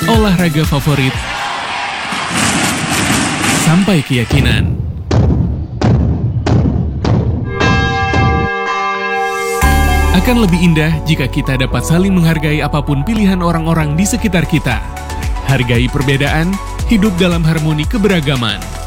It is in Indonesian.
olahraga favorit, sampai keyakinan. Akan lebih indah jika kita dapat saling menghargai apapun pilihan orang-orang di sekitar kita. Hargai perbedaan, hidup dalam harmoni keberagaman.